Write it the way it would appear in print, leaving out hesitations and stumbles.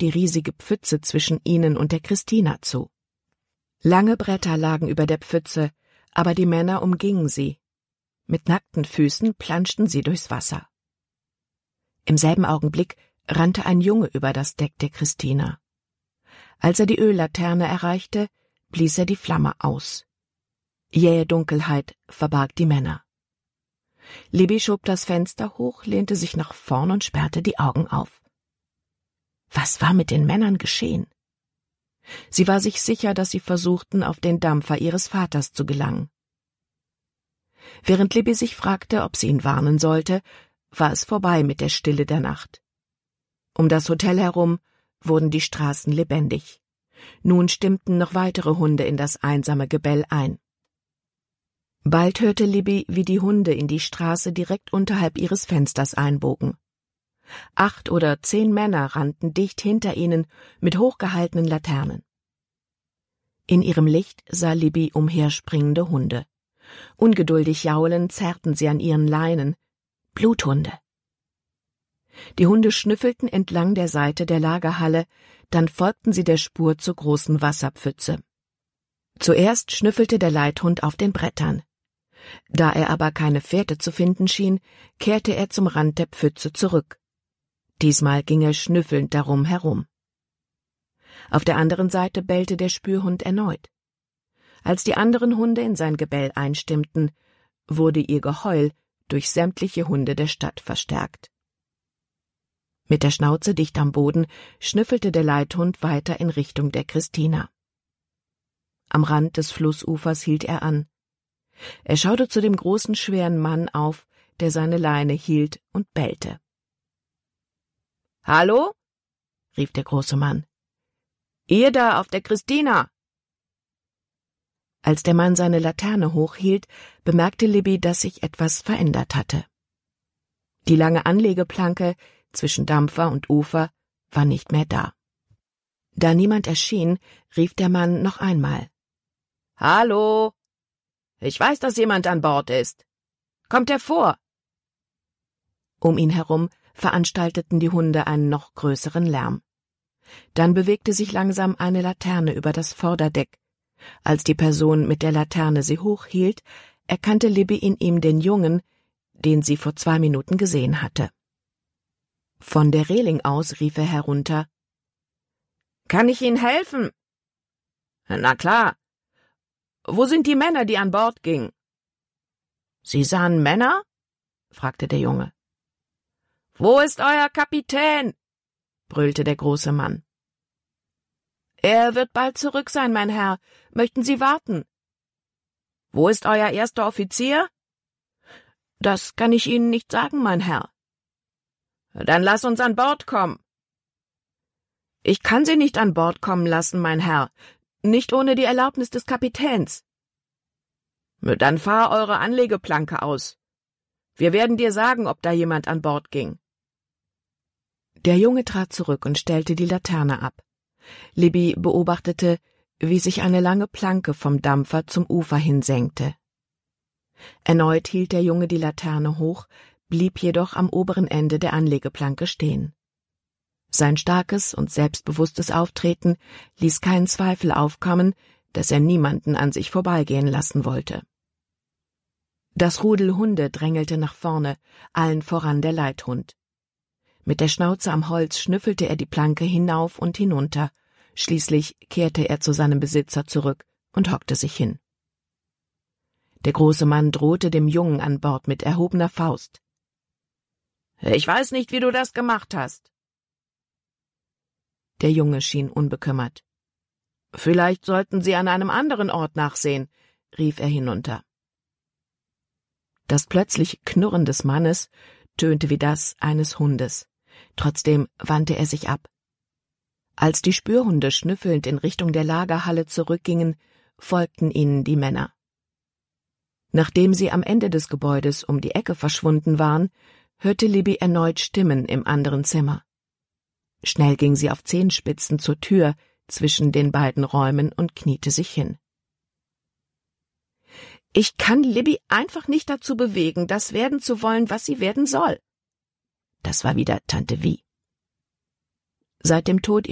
die riesige Pfütze zwischen ihnen und der Christina zu. Lange Bretter lagen über der Pfütze, aber die Männer umgingen sie. Mit nackten Füßen planschten sie durchs Wasser. Im selben Augenblick rannte ein Junge über das Deck der Christina. Als er die Öllaterne erreichte, blies er die Flamme aus. Jähe Dunkelheit verbarg die Männer. Libby schob das Fenster hoch, lehnte sich nach vorn und sperrte die Augen auf. Was war mit den Männern geschehen? Sie war sich sicher, dass sie versuchten, auf den Dampfer ihres Vaters zu gelangen. Während Libby sich fragte, ob sie ihn warnen sollte, war es vorbei mit der Stille der Nacht. Um das Hotel herum wurden die Straßen lebendig. Nun stimmten noch weitere Hunde in das einsame Gebell ein. Bald hörte Libby, wie die Hunde in die Straße direkt unterhalb ihres Fensters einbogen. 8 oder 10 Männer rannten dicht hinter ihnen mit hochgehaltenen Laternen. In ihrem Licht sah Libby umherspringende Hunde. Ungeduldig jaulend zerrten sie an ihren Leinen. Bluthunde. Die Hunde schnüffelten entlang der Seite der Lagerhalle, dann folgten sie der Spur zur großen Wasserpfütze. Zuerst schnüffelte der Leithund auf den Brettern. Da er aber keine Fährte zu finden schien, kehrte er zum Rand der Pfütze zurück. Diesmal ging er schnüffelnd darum herum. Auf der anderen Seite bellte der Spürhund erneut. Als die anderen Hunde in sein Gebell einstimmten, wurde ihr Geheul durch sämtliche Hunde der Stadt verstärkt. Mit der Schnauze dicht am Boden schnüffelte der Leithund weiter in Richtung der Christina. Am Rand des Flussufers hielt er an. Er schaute zu dem großen, schweren Mann auf, der seine Leine hielt und bellte. »Hallo?« rief der große Mann. »Ihr da auf der Christina!« Als der Mann seine Laterne hochhielt, bemerkte Libby, dass sich etwas verändert hatte. Die lange Anlegeplanke zwischen Dampfer und Ufer war nicht mehr da. Da niemand erschien, rief der Mann noch einmal. »Hallo! Ich weiß, dass jemand an Bord ist. Kommt hervor!« Um ihn herum veranstalteten die Hunde einen noch größeren Lärm. Dann bewegte sich langsam eine Laterne über das Vorderdeck. Als die Person mit der Laterne sie hochhielt, erkannte Libby in ihm den Jungen, den sie vor 2 Minuten gesehen hatte. Von der Reling aus rief er herunter. »Kann ich Ihnen helfen?« »Na klar. Wo sind die Männer, die an Bord gingen?« »Sie sahen Männer?« fragte der Junge. »Wo ist euer Kapitän?« brüllte der große Mann. »Er wird bald zurück sein, mein Herr. Möchten Sie warten?« »Wo ist euer erster Offizier?« »Das kann ich Ihnen nicht sagen, mein Herr.« »Dann lass uns an Bord kommen.« »Ich kann Sie nicht an Bord kommen lassen, mein Herr, nicht ohne die Erlaubnis des Kapitäns.« »Dann fahr eure Anlegeplanke aus. Wir werden dir sagen, ob da jemand an Bord ging.« Der Junge trat zurück und stellte die Laterne ab. Libby beobachtete, wie sich eine lange Planke vom Dampfer zum Ufer hin senkte. Erneut hielt der Junge die Laterne hoch, blieb jedoch am oberen Ende der Anlegeplanke stehen. Sein starkes und selbstbewusstes Auftreten ließ keinen Zweifel aufkommen, dass er niemanden an sich vorbeigehen lassen wollte. Das Rudel Hunde drängelte nach vorne, allen voran der Leithund. Mit der Schnauze am Holz schnüffelte er die Planke hinauf und hinunter, schließlich kehrte er zu seinem Besitzer zurück und hockte sich hin. Der große Mann drohte dem Jungen an Bord mit erhobener Faust. »Ich weiß nicht, wie du das gemacht hast.« Der Junge schien unbekümmert. »Vielleicht sollten Sie an einem anderen Ort nachsehen«, rief er hinunter. Das plötzliche Knurren des Mannes tönte wie das eines Hundes. Trotzdem wandte er sich ab. Als die Spürhunde schnüffelnd in Richtung der Lagerhalle zurückgingen, folgten ihnen die Männer. Nachdem sie am Ende des Gebäudes um die Ecke verschwunden waren, hörte Libby erneut Stimmen im anderen Zimmer. Schnell ging sie auf Zehenspitzen zur Tür zwischen den beiden Räumen und kniete sich hin. »Ich kann Libby einfach nicht dazu bewegen, das werden zu wollen, was sie werden soll.« Das war wieder Tante Vi. Seit dem Tod